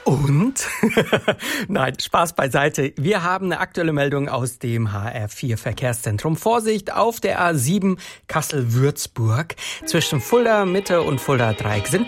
Und? Nein, Spaß beiseite. Wir haben eine aktuelle Meldung aus dem HR4 Verkehrszentrum. Vorsicht auf der A7 Kassel-Würzburg. Zwischen Fulda Mitte und Fulda Dreieck sind